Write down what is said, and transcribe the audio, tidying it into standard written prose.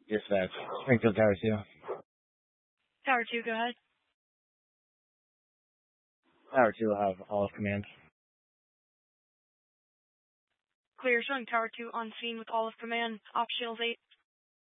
Dispatch. Springfield Tower 2. Tower 2, go ahead. Tower 2 will have all of command. Clear, showing Tower 2 on scene with all of command. Op Shields 8.